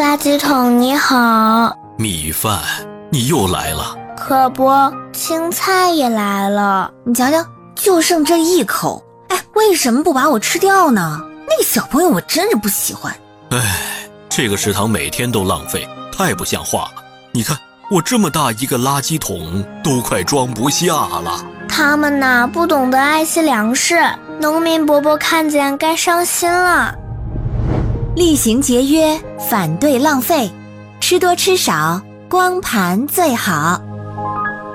垃圾桶你好。 米饭，你又来了。 可不，青菜也来了。 你瞧瞧，就剩这一口，为什么不把我吃掉呢？那个小朋友我真是不喜欢。 这个食堂每天都浪费，太不像话了。你看我这么大一个垃圾桶都快装不下了。 他们呐，不懂得爱惜粮食，农民伯伯看见该伤心了。 厉行节约，反对浪费，吃多吃少，光盘最好。